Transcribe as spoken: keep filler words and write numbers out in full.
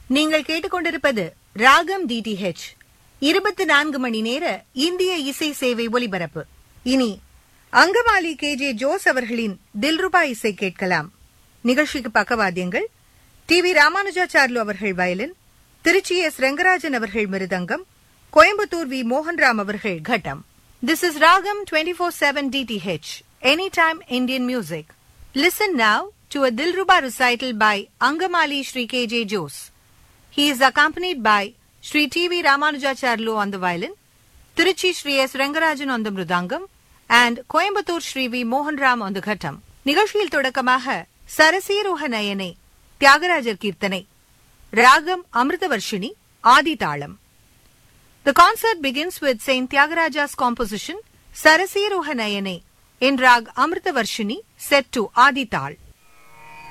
நீங்கள் கேட்டுக்கொண்டிருப்பது ராகம் டிடிஹெச் இருபத்தி நான்கு மணி நேர இந்திய இசை சேவை ஒலிபரப்பு. இனி அங்கமாலி கே ஜே ஜோஸ் அவர்களின் தில்ருபா இசை கேட்கலாம். நிகழ்ச்சிக்கு பக்கவாத்தியங்கள் டி வி ராமானுஜாச்சார்லு அவர்கள் வயலின், திருச்சி எஸ் ரெங்கராஜன் அவர்கள் மிருதங்கம், கோயம்புத்தூர் வி மோகன்ராம் அவர்கள் கட்டம். This is Ragam twenty-four seven D T H, Anytime Indian Music. Listen now to a Dilruba recital by Angamali Shri K J Jose. He is accompanied by Shri T V Ramanujacharlu on the violin, Tiruchi Shri S Rengarajan on the mridangam, and Coimbatore Shri V Mohanram on the ghattam. நிகழ்ச்சியில் தொடக்கமாக சரசீரோக நயனே தியாகராஜர் கீர்த்தனை, ராகம் அமிர்தவர்ஷினி, ஆதி தாளம். The concert begins with Saint Tyagaraja's composition Sarasiroha Nayane in Rag Amritavarshini set to Adi Tal.